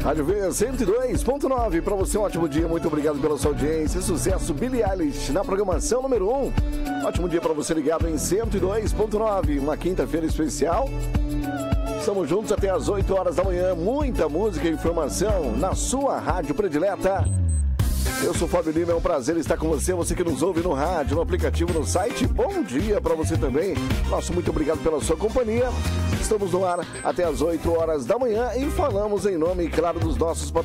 Rádio V 102.9, para você um ótimo dia, muito obrigado pela sua audiência, sucesso Billie Eilish na programação número 1, ótimo dia para você ligado em 102.9, uma quinta-feira especial, estamos juntos até as 8 horas da manhã, muita música e informação na sua rádio predileta. Eu sou o Fábio Lima, é um prazer estar com você, você que nos ouve no rádio, no aplicativo, no site. Bom dia para você também. Nosso muito obrigado pela sua companhia. Estamos no ar até as 8 horas da manhã e falamos em nome, claro, dos nossos patrocinadores.